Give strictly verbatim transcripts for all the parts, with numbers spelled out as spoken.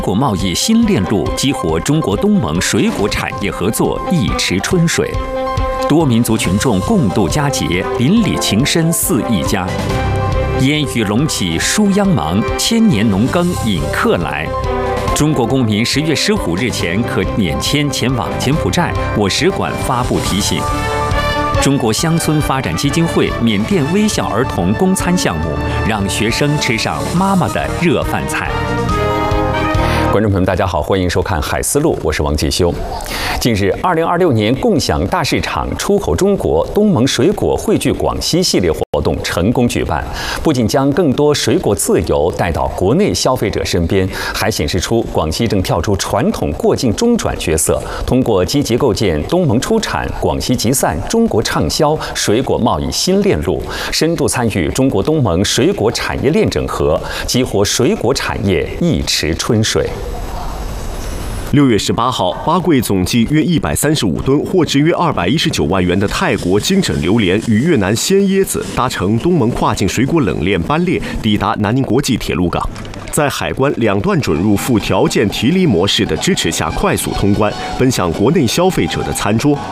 果贸易新链路激活中国东盟水果产业合作一池春水，多民族群众共度佳节，邻里情深似一家。烟雨隆起舒央忙，千年农耕引客来。中国公民十月十五日前可免签前往柬埔寨，我使馆发布提醒。中国乡村发展基金会缅甸微笑儿童供餐项目，让学生吃上妈妈的热饭菜。观众朋友们，大家好，欢迎收看《海思路》，我是王继修。近日，二零二六年共享大市场出口中国东盟水果汇聚广西系列活动成功举办，不仅将更多水果自由带到国内消费者身边，还显示出广西正跳出传统过境中转角色，通过积极构建东盟出产、广西集散、中国畅销水果贸易新链路，深度参与中国东盟水果产业链整合，激活水果产业一池春水。 六月十八号，八柜总计约一百三十五吨，货值约二百一十九万元的泰国金枕榴莲与越南鲜椰子搭乘东盟跨境水果冷链班列，抵达南宁国际铁路港。在海关两段准入附条件提离模式的支持下，快速通关，奔向国内消费者的餐桌。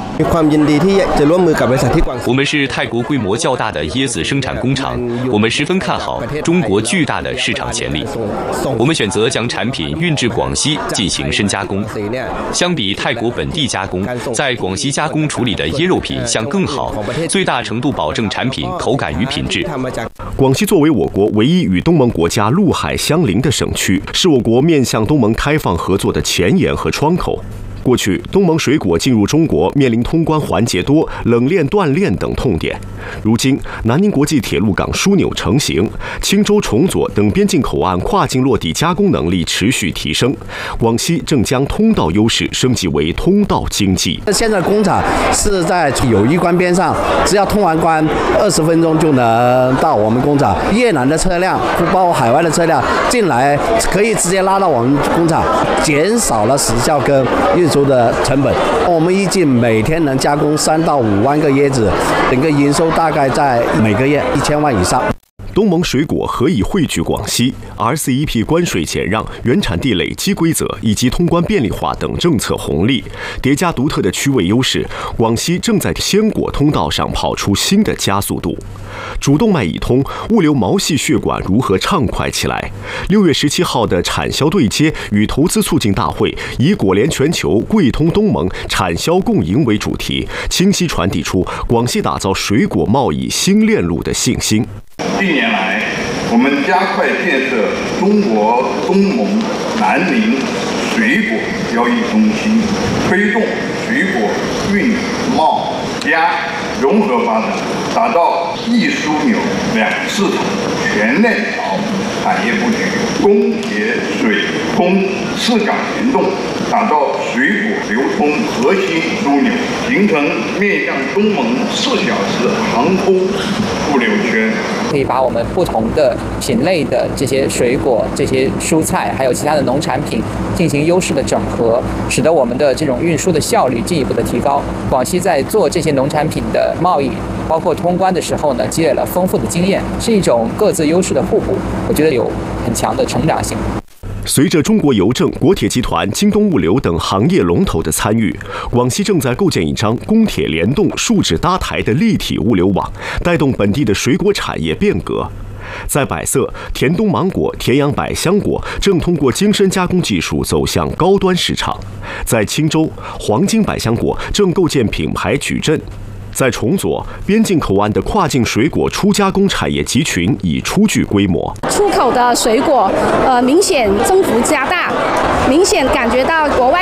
我们是泰国规模较大的椰子生产工厂，我们十分看好中国巨大的市场潜力。我们选择将产品运至广西进行深加工。相比泰国本地加工，在广西加工处理的椰肉品相更好，最大程度保证产品口感与品质。 广西作为我国唯一与东盟国家陆海相邻的省区，是我国面向东盟开放合作的前沿和窗口。过去，东盟水果进入中国面临通关环节多、冷链断链等痛点。如今，南宁国际铁路港枢纽成型，钦州、崇左等边境口岸跨境落地加工能力持续提升，广西正将通道优势升级为通道经济。 现在工厂是在友谊关边上，只要通完关，二十分钟就能到我们工厂。越南的车辆，包括海外的车辆进来，可以直接拉到我们工厂，减少了时效跟运输的成本。我们预计每天能加工三到五万个椰子，整个营收大概在每个月一千万以上。 东盟水果何以汇聚广西 ？R C E P 关税减让、原产地累积规则以及通关便利化等政策红利，叠加独特的区位优势，广西正在鲜果通道上跑出新的加速度。主动脉已通，物流毛细血管如何畅快起来？六月十七号的产销对接与投资促进大会，以果联全球、贵通东盟、产销共赢为主题，清晰传递出广西打造水果贸易新链路的信心。 近年来，我们加快建设中国东盟南宁水果交易中心，推动水果运贸加融合发展，打造一枢纽两市场全链条产业布局，供铁水空四港联动，打造水果流通核心枢纽，形成面向东盟四小时航空物流圈。 可以把我们不同的品类的这些水果、这些蔬菜，还有其他的农产品进行优势的整合，使得我们的这种运输的效率进一步的提高。广西在做这些农产品的贸易，包括通关的时候呢，积累了丰富的经验，是一种各自优势的互补，我觉得有很强的成长性。 随着中国邮政、国铁集团、京东物流等行业龙头的参与，广西正在构建一张公铁联动、树脂搭台的立体物流网，带动本地的水果产业变革。在百色，田东芒果、田阳百香果正通过精深加工技术走向高端市场；在钦州，黄金百香果正构建品牌矩阵。在崇左，边境口岸的跨境水果初加工产业集群已初具规模。 出口的水果，呃，明显增幅加大，明显感觉到国外